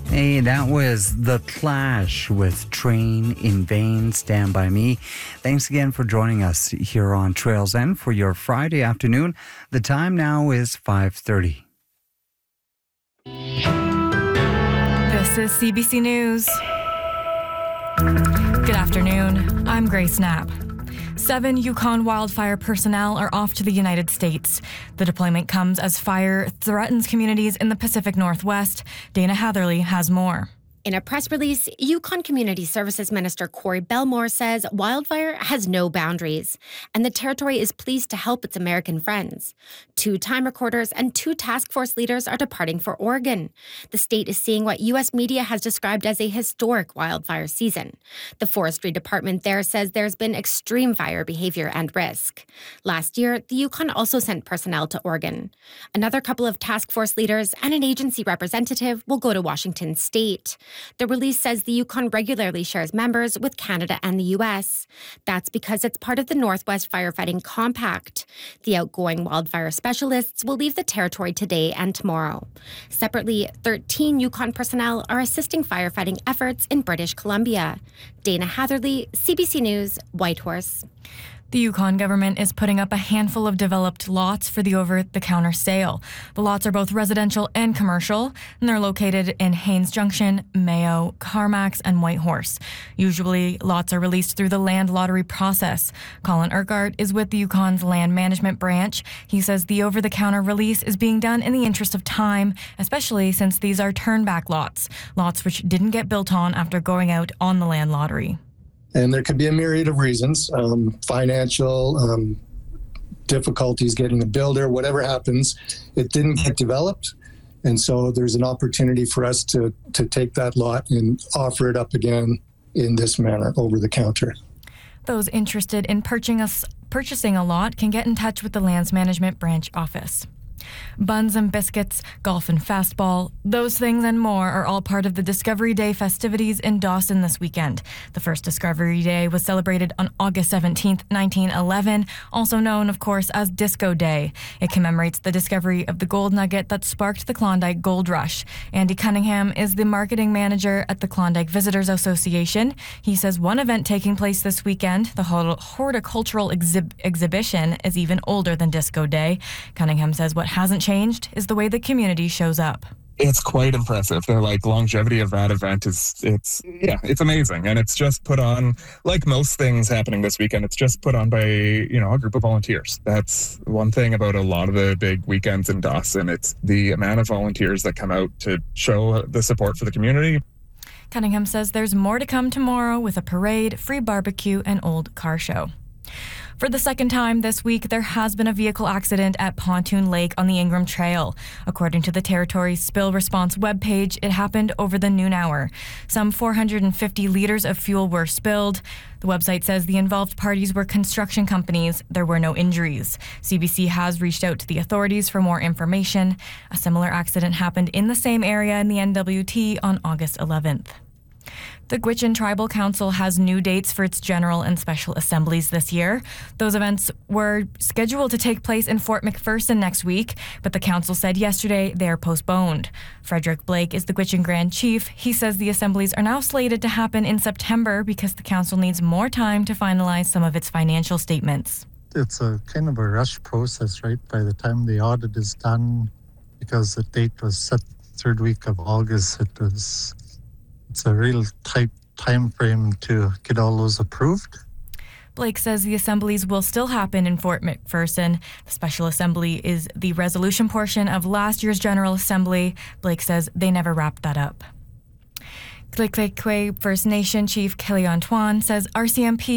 Hey, that was The Clash with Train in Vain, Stand By Me. Thanks again for joining us here on Trails End for your Friday afternoon. The time now is 5:30. This is CBC News. Good afternoon. I'm Grace Knapp. 7 Yukon wildfire personnel are off to the United States. The deployment comes as fire threatens communities in the Pacific Northwest. Dana Hatherley has more. In a press release, Yukon Community Services Minister Corey Belmore says wildfire has no boundaries, and the territory is pleased to help its American friends. 2 time recorders and 2 task force leaders are departing for Oregon. The state is seeing what U.S. media has described as a historic wildfire season. The forestry department there says there's been extreme fire behavior and risk. Last year, the Yukon also sent personnel to Oregon. Another couple of task force leaders and an agency representative will go to Washington State. The release says the Yukon regularly shares members with Canada and the U.S. That's because it's part of the Northwest Firefighting Compact. The outgoing wildfire specialists will leave the territory today and tomorrow. Separately, 13 Yukon personnel are assisting firefighting efforts in British Columbia. Dana Hatherley, CBC News, Whitehorse. The Yukon government is putting up a handful of developed lots for the over-the-counter sale. The lots are both residential and commercial, and they're located in Haines Junction, Mayo, Carmacks, and Whitehorse. Usually, lots are released through the land lottery process. Colin Urquhart is with the Yukon's land management branch. He says the over-the-counter release is being done in the interest of time, especially since these are turn-back lots which didn't get built on after going out on the land lottery. And there could be a myriad of reasons, financial, difficulties getting a builder, whatever happens, it didn't get developed. And so there's an opportunity for us to take that lot and offer it up again in this manner over the counter. Those interested in purchasing a lot can get in touch with the Lands Management Branch office. Buns and biscuits, golf and fastball, those things and more are all part of the Discovery Day festivities in Dawson this weekend. The first Discovery Day was celebrated on August 17th, 1911, also known, of course, as Disco Day. It commemorates the discovery of the gold nugget that sparked the Klondike Gold Rush. Andy Cunningham is the marketing manager at the Klondike Visitors Association. He says one event taking place this weekend, the horticultural exhibition, is even older than Disco Day. Cunningham says what hasn't changed is the way the community shows up. It's quite impressive. The longevity of that event it's amazing. And it's just put on, like most things happening this weekend, it's just put on by, a group of volunteers. That's one thing about a lot of the big weekends in Dawson. It's the amount of volunteers that come out to show the support for the community. Cunningham says there's more to come tomorrow with a parade, free barbecue, and old car show. For the second time this week, there has been a vehicle accident at Pontoon Lake on the Ingram Trail. According to the Territory's Spill Response webpage, it happened over the noon hour. Some 450 litres of fuel were spilled. The website says the involved parties were construction companies. There were no injuries. CBC has reached out to the authorities for more information. A similar accident happened in the same area in the NWT on August 11th. The Gwich'in Tribal Council has new dates for its General and Special Assemblies this year. Those events were scheduled to take place in Fort McPherson next week, but the council said yesterday they are postponed. Frederick Blake is the Gwich'in Grand Chief. He says the assemblies are now slated to happen in September because the council needs more time to finalize some of its financial statements. It's a kind of a rush process, right? By the time the audit is done, because the date was set 3rd week of August, it's a real tight time frame to get all those approved. Blake says the assemblies will still happen in Fort McPherson. The special assembly is the resolution portion of last year's General Assembly. Blake says they never wrapped that up. Kliklikwe First Nation Chief Kelly Antoine says RCMP